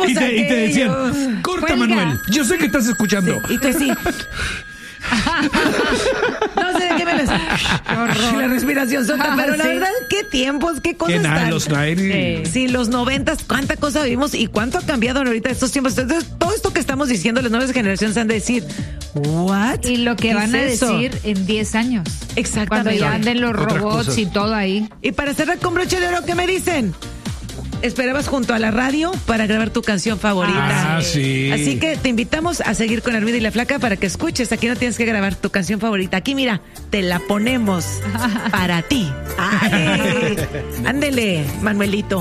Y te decían, corta, Cuelga. Manuel, yo sé que estás escuchando. Y tú así. No sé de qué me las... La respiración sota, pero la Sí. verdad, qué tiempos, qué cosas Que nada, tan... los 90. Sí, los 90, cuánta cosa vivimos y cuánto ha cambiado ahorita estos tiempos. Entonces, todo esto que estamos diciendo, las nuevas generaciones han de decir, ¿what? Y lo que ¿Qué van a es eso? decir en 10 años. Exactamente. Cuando ya anden los Otras robots cosas. y todo ahí. Y para cerrar con broche de oro, ¿qué me dicen? Esperabas junto a la radio para grabar tu canción favorita. Ah, sí. Así que te invitamos a seguir con Armida y la Flaca para que escuches. Aquí no tienes que grabar tu canción favorita. Aquí, mira, te la ponemos para ti. Ay, ándele, Manuelito.